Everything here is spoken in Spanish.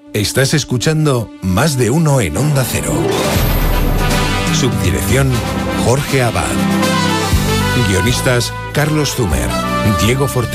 Estás escuchando Más de Uno en Onda Cero. Subdirección Jorge Abad. Guionistas Carlos Zumer, Diego Forte.